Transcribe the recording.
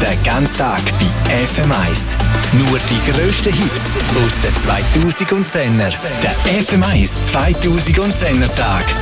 Den ganzen Tag bei FM1. Nur die grössten Hits aus den 2010er. Der FM1 2010er Tag.